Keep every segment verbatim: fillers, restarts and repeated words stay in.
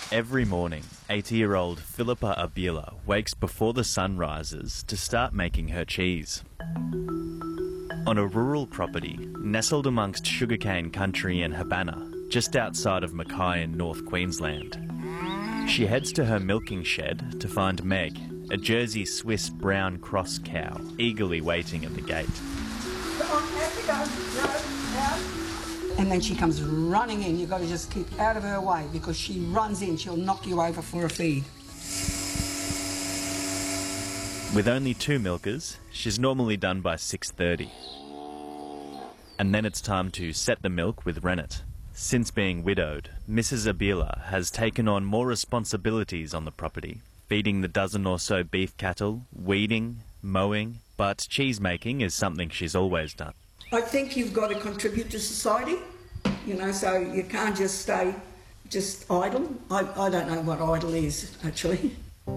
Every morning, eighty-year-old Philippa Abila wakes before the sun rises to start making her cheese. On a rural property nestled amongst sugarcane country in Habana, just outside of Mackay in North Queensland. She heads to her milking shed to find Meg, a Jersey Swiss brown cross cow, eagerly waiting at the gate. Come on, out you go. No, out. And then she comes running in. You've got to just keep out of her way because she runs in. She'll knock you over for a feed. With only two milkers, she's normally done by six thirty. And then it's time to set the milk with rennet. Since being widowed, Missus Abila has taken on more responsibilities on the property, feeding the dozen or so beef cattle, weeding, mowing, but cheese making is something she's always done. I think you've got to contribute to society, you know, so you can't just stay just idle. I, I don't know what idle is, actually.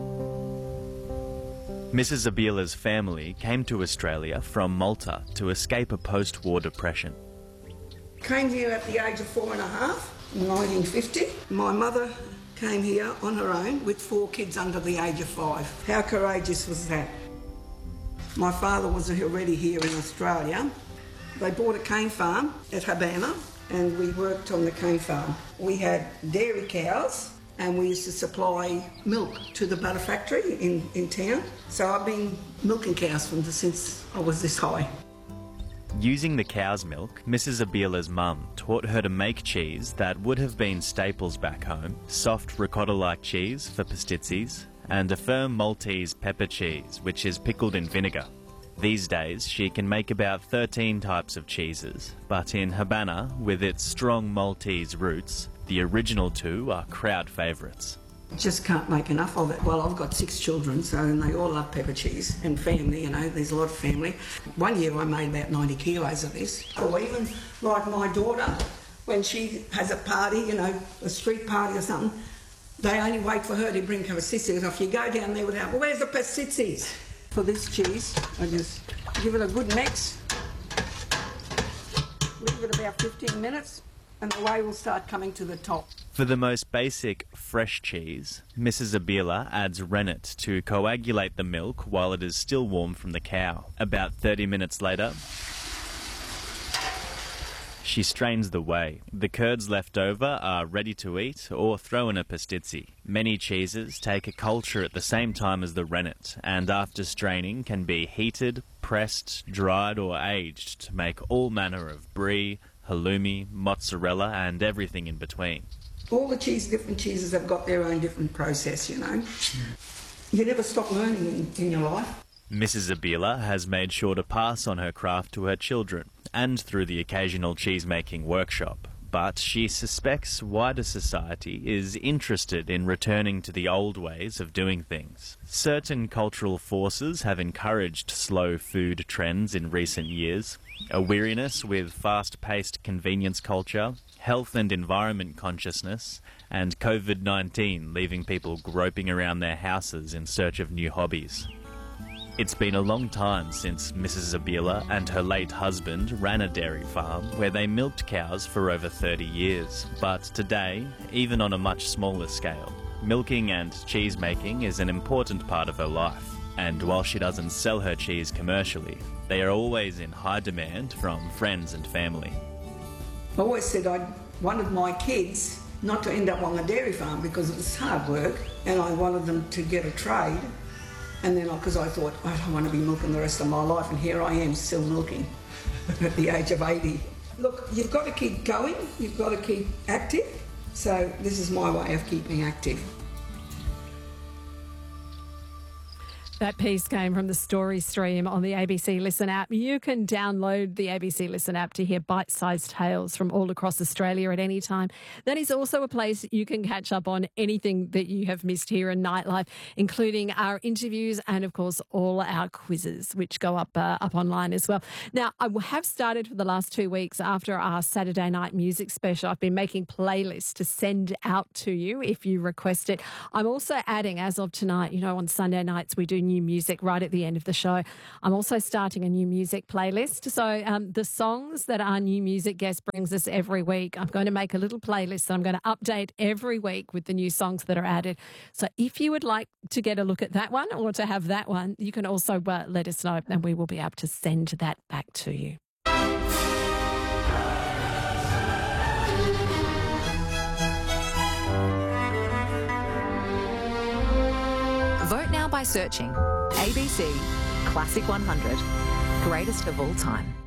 Missus Abila's family came to Australia from Malta to escape a post-war depression. Came here at the age of four and a half in nineteen fifty. My mother came here on her own with four kids under the age of five. How courageous was that? My father was already here in Australia. They bought a cane farm at Habana and we worked on the cane farm. We had dairy cows and we used to supply milk to the butter factory in, in town. So I've been milking cows from the, since I was this high. Using the cow's milk, Missus Abila's mum taught her to make cheese that would have been staples back home, soft ricotta-like cheese for pastizzis, and a firm Maltese pepper cheese, which is pickled in vinegar. These days, she can make about thirteen types of cheeses, but in Habana, with its strong Maltese roots, the original two are crowd favourites. Just can't make enough of it. Well, I've got six children, so and they all love pepper cheese, and family, you know, there's a lot of family. One year I made about ninety kilos of this. Or even like my daughter, when she has a party, you know, a street party or something, they only wait for her to bring her pastizzis. If you go down there without, well, where's the pastizzis? For this cheese, I just give it a good mix, leave it about fifteen minutes, and the whey will start coming to the top. For the most basic fresh cheese, Missus Abila adds rennet to coagulate the milk while it is still warm from the cow. About thirty minutes later, she strains the whey. The curds left over are ready to eat or throw in a pastizzi. Many cheeses take a culture at the same time as the rennet, and after straining can be heated, pressed, dried or aged to make all manner of brie, halloumi, mozzarella and everything in between. All the cheese, different cheeses have got their own different process, you know. You never stop learning in, in your life. Missus Abila has made sure to pass on her craft to her children and through the occasional cheese-making workshop. But she suspects wider society is interested in returning to the old ways of doing things. Certain cultural forces have encouraged slow food trends in recent years. A weariness with fast-paced convenience culture, health and environment consciousness, and COVID nineteen leaving people groping around their houses in search of new hobbies. It's been a long time since Missus Abila and her late husband ran a dairy farm where they milked cows for over thirty years. But today, even on a much smaller scale, milking and cheese making is an important part of her life. And while she doesn't sell her cheese commercially, they are always in high demand from friends and family. I always said I wanted my kids not to end up on a dairy farm because it was hard work, and I wanted them to get a trade. And then, because I thought, I don't want to be milking the rest of my life, and here I am still milking at the age of eighty. Look, you've got to keep going, you've got to keep active, so this is my way of keeping active. That piece came from the Story Stream on the A B C Listen app. You can download the A B C Listen app to hear bite-sized tales from all across Australia at any time. That is also a place you can catch up on anything that you have missed here in Nightlife, including our interviews and, of course, all our quizzes, which go up uh, up online as well. Now, I have started for the last two weeks after our Saturday night music special. I've been making playlists to send out to you if you request it. I'm also adding, as of tonight, you know, on Sunday nights we do new music right at the end of the show. I'm also starting a new music playlist. So um, the songs that our new music guest brings us every week, I'm going to make a little playlist that I'm going to update every week with the new songs that are added. So if you would like to get a look at that one or to have that one, you can also uh, let us know and we will be able to send that back to you. Vote now by searching A B C Classic one hundred, greatest of all time.